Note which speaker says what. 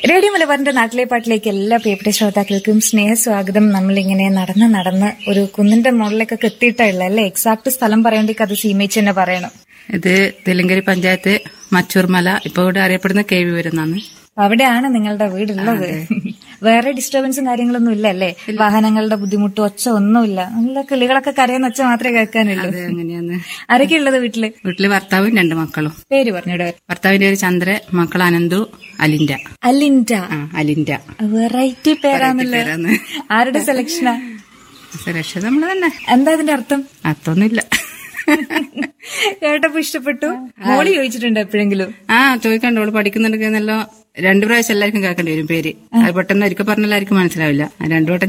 Speaker 1: Radio മലബാറിന്റെ നാട്ടിലെ പാട്ടിലേക്ക് എല്ലാ പ്രിയപ്പെട്ട ശ്രോതാക്കൾക്കും സ്നേഹസ്വാഗതം. നമ്മളിങ്ങനെ നടന്ന് ഒരു കുന്നിന്റെ മുകളിലേക്കൊക്കെ എത്തിയിട്ടുള്ള അല്ലേ? എക്സാക്ട് സ്ഥലം പറയണ്ടെങ്കിൽ അത് സീമേച്ച് തന്നെ പറയണം.
Speaker 2: ഇത് തെലുങ്കരി പഞ്ചായത്ത് മച്ചൂർമല, ഇപ്പൊ ഇവിടെ അറിയപ്പെടുന്ന KV വരുന്നാണ്.
Speaker 1: അവിടെയാണ് നിങ്ങളുടെ വീടുള്ളത്. വേറെ ഡിസ്റ്റർബൻസും കാര്യങ്ങളൊന്നും ഇല്ല അല്ലേ? വാഹനങ്ങളുടെ ബുദ്ധിമുട്ടും ഒച്ച ഒന്നുമില്ല. നല്ല കിളികളൊക്കെ കരയുന്ന ഒച്ച മാത്രമേ കേൾക്കാനുള്ളൂ.
Speaker 2: അങ്ങനെയാണ്.
Speaker 1: ആരൊക്കെ ഉള്ളത് വീട്ടില്?
Speaker 2: വീട്ടില് ഭർത്താവും 2 മക്കളും.
Speaker 1: പേര് പറഞ്ഞിടോ.
Speaker 2: ഭർത്താവിന്റെ പേര് ചന്ദ്ര, മക്കൾ അനന്തു, അലിൻഡ. അലിൻഡ
Speaker 1: വെറൈറ്റി പേരാണല്ലോ. ആരുടെ സെലക്ഷനാ?
Speaker 2: സെലക്ഷൻ നമ്മള് തന്നെ.
Speaker 1: എന്താ അതിന്റെ അർത്ഥം?
Speaker 2: അർത്ഥമൊന്നുമില്ല.
Speaker 1: കേട്ടപ്പോ ഇഷ്ടപ്പെട്ടു. മോളി ചോദിച്ചിട്ടുണ്ട് എപ്പോഴെങ്കിലും?
Speaker 2: ചോദിക്കണ്ട. അവള് പഠിക്കുന്നുണ്ടെന്നല്ലോ 2 പ്രാവശ്യം എല്ലാവർക്കും കേൾക്കേണ്ടി വരും പേര്. അത് പെട്ടെന്ന് ഒരിക്കൽ പറഞ്ഞാൽ ആർക്കും മനസ്സിലാവില്ല. 2 വട്ടം